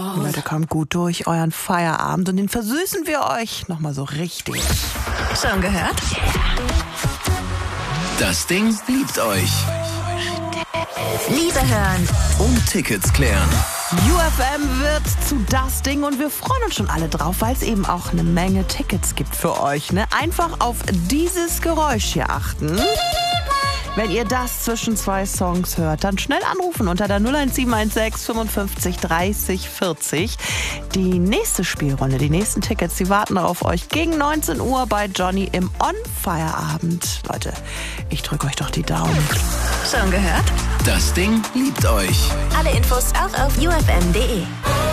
Leute, kommt gut durch euren Feierabend und den versüßen wir euch nochmal so richtig. Schon gehört? Das Ding liebt euch. Liebe hören. Und Tickets klären. UFM wird zu das Ding und wir freuen uns schon alle drauf, weil es eben auch eine Menge Tickets gibt für euch. Ne? Einfach auf dieses Geräusch hier achten. Wenn ihr das zwischen zwei Songs hört, dann schnell anrufen unter der 01716 55 30 40. Die nächste Spielrunde, die nächsten Tickets, die warten auf euch gegen 19 Uhr bei Johnny im On-Feierabend. Leute, ich drücke euch doch die Daumen. Schon gehört? Das Ding liebt euch. Alle Infos auch auf ufm.de.